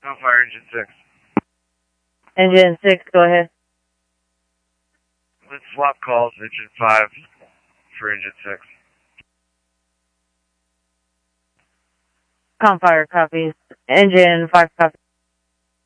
Fire engine 6. Engine 6, go ahead. Let's swap calls, engine 5 for engine 6. Fire copies. Engine 5 copies.